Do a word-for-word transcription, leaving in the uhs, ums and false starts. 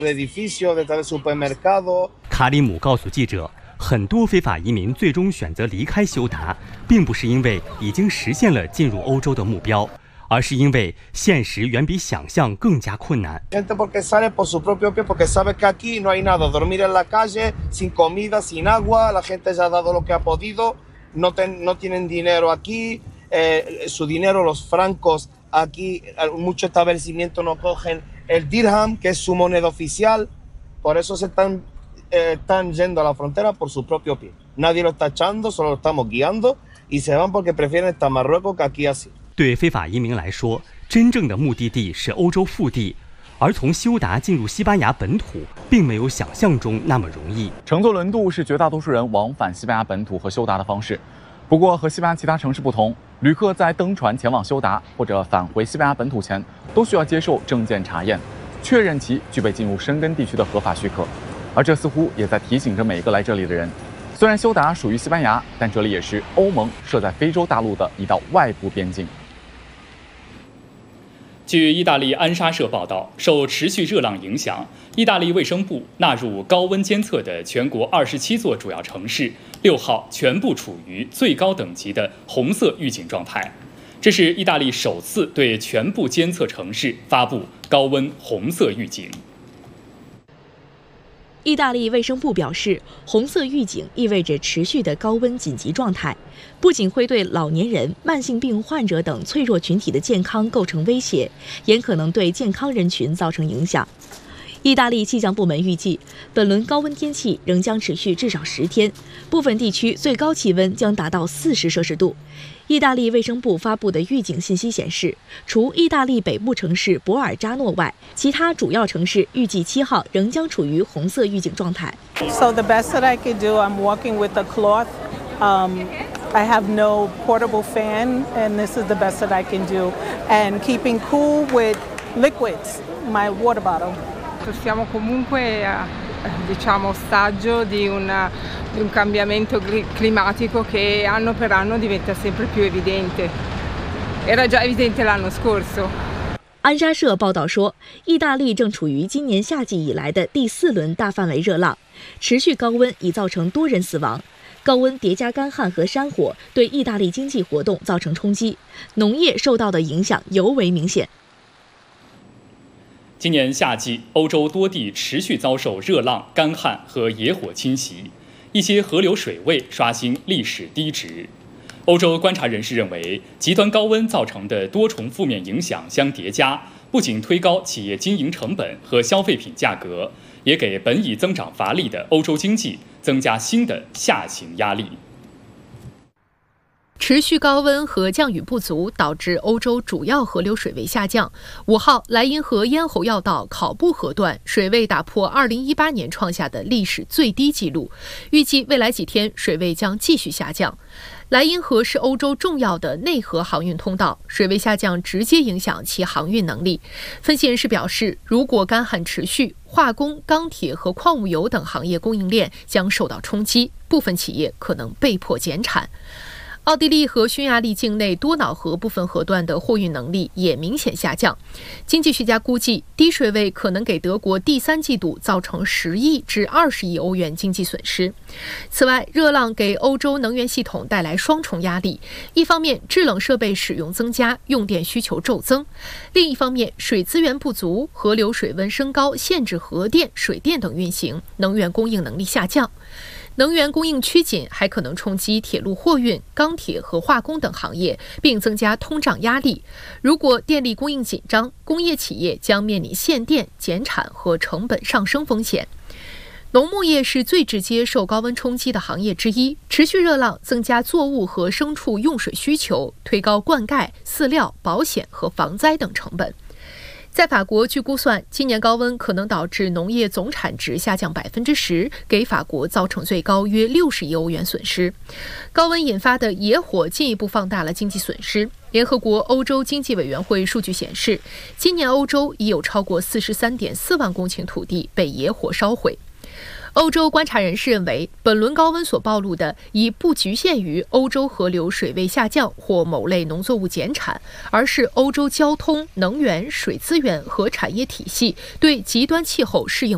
卡里姆告诉记者，很多非法移民最终选择离开休达，并不是因为已经实现了进入欧洲的目标，而是因为现实远比想象更加困难。 Aquí muchos establecimientos no cogen el dirham, que es su moneda oficial, por eso se están, eh, están yendo a la frontera por su propio pie. Nadie lo está echando, solo lo estamos guiando y se van porque prefieren estar en Marruecos que aquí así. 对非法移民来说，真正的目的地是欧洲腹地，而从休达进入西班牙本土，并没有想象中那么容易。 乘坐轮渡是绝大多数人往返西班牙本土和休达的方式。不过和西班牙其他城市不同，旅客在登船前往休达或者返回西班牙本土前，都需要接受证件查验，确认其具备进入申根地区的合法许可。而这似乎也在提醒着每个来这里的人，虽然休达属于西班牙，但这里也是欧盟设在非洲大陆的一道外部边境。 据意大利安莎社报道，受持续热浪影响，意大利卫生部纳入高温监测的全国二十七座主要城市，六号全部处于最高等级的红色预警状态。这是意大利首次对全部监测城市发布高温红色预警。 意大利卫生部表示，红色预警意味着持续的高温紧急状态，不仅会对老年人、慢性病患者等脆弱群体的健康构成威胁，也可能对健康人群造成影响。意大利气象部门预计，本轮高温天气仍将持续至少十天，部分地区最高气温将达到四十摄氏度。意大利卫生部发布的预警信息显示，除意大利北部城市博尔扎诺外，其他主要城市预计七号仍将处于红色预警状态。 So the best that I could do, I'm walking with a cloth. Um, I have no portable fan, and this is the best that I can do. And keeping cool with liquids, my water bottle. Siamo comunque diciamo ostaggio di un, di un cambiamento climatico che anno per anno diventa sempre più evidente. Era già evidente l'anno scorso. 安莎社报道说，意大利正处于今年夏季以来的第四轮大范围热浪，持续高温已造成多人死亡。高温叠加干旱和山火，对意大利经济活动造成冲击，农业受到的影响尤为明显。 今年夏季，欧洲多地持续遭受热浪、干旱和野火侵袭，一些河流水位刷新历史低值。欧洲观察人士认为，极端高温造成的多重负面影响相叠加，不仅推高企业经营成本和消费品价格，也给本已增长乏力的欧洲经济增加新的下行压力。 持续高温和降雨不足导致欧洲主要河流水位下降。五号，莱茵河咽喉要道考布河段水位打破二零一八年创下的历史最低纪录，预计未来几天水位将继续下降。莱茵河是欧洲重要的内河航运通道，水位下降直接影响其航运能力。分析人士表示，如果干旱持续，化工、钢铁和矿物油等行业供应链将受到冲击，部分企业可能被迫减产。奥地利和匈牙利境内多瑙河部分河段的货运能力也明显下降。经济学家估计，低水位可能给德国第三季度造成十亿至二十亿欧元经济损失。此外，热浪给欧洲能源系统带来双重压力：一方面，制冷设备使用增加，用电需求骤增；另一方面，水资源不足，河流水温升高限制核电、水电等运行，能源供应能力下降。能源供应趋紧还可能冲击铁路货运、钢铁和化工等行业，并增加通胀压力。如果电力供应紧张，工业企业将面临限电、减产和成本上升风险。农牧业是最直接受高温冲击的行业之一，持续热浪增加作物和牲畜用水需求，推高灌溉、饲料、保险和防灾等成本。在法国，据估算，今年高温可能导致农业总产值下降百分之十，给法国造成最高约六十亿欧元损失。高温引发的野火进一步放大了经济损失。联合国欧洲经济委员会数据显示，今年欧洲已有超过四十三点四万公顷土地被野火烧毁。欧洲观察人士认为，本轮高温所暴露的已不局限于欧洲河流水位下降或某类农作物减产，而是欧洲交通、能源、水资源和产业体系对极端气候适应